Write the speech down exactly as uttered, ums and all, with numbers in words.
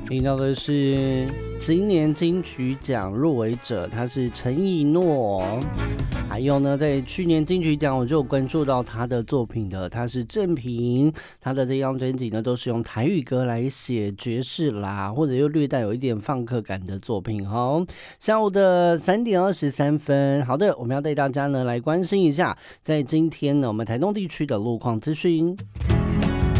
听到的是今年金曲奖入围者，他是陈以诺。还有呢，在去年金曲奖我就有关注到他的作品的，他是郑平，他的这张专辑呢都是用台语歌来写爵士啦，或者又略带有一点放克感的作品哦。下午的三点二十三分，好的，我们要带大家呢来关心一下，在今天呢我们台东地区的路况资讯。